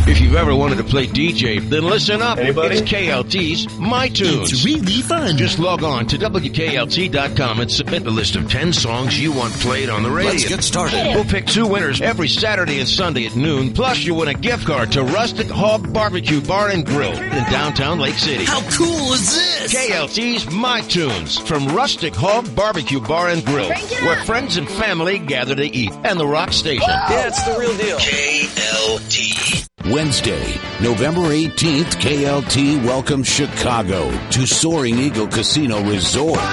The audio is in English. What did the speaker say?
If you've ever wanted to play DJ, then listen up. Anybody? It's KLT's My Tunes. It's really fun. Just log on to WKLT.com and submit the list of 10 songs you want played on the radio. Let's get started. We'll pick 2 winners every Saturday and Sunday at noon. Plus, you win a gift card to Rustic Hog Barbecue Bar and Grill in downtown Lake City. How cool is this? KLT's My Tunes from Rustic Hog Barbecue Bar and Grill, where friends and family gather to eat. And the Rock Station. Yeah, it's the real deal. KLT. Wednesday, November 18th, KLT welcomes Chicago to Soaring Eagle Casino Resort.